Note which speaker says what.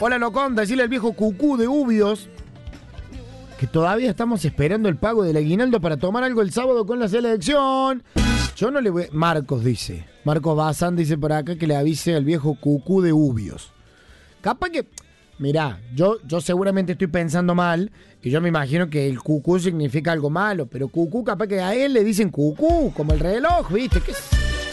Speaker 1: Hola, Locón, decirle al viejo Cucú de Ubios que todavía estamos esperando el pago del aguinaldo para tomar algo el sábado con la selección. Yo no le voy... Marcos dice. Marcos Bazán dice por acá que le avise al viejo Cucú de Ubios. Capaz que... Mirá, yo seguramente estoy pensando mal y yo me imagino que el cucú significa algo malo, pero cucú capaz que a él le dicen cucú, como el reloj, ¿viste? ¿Qué es?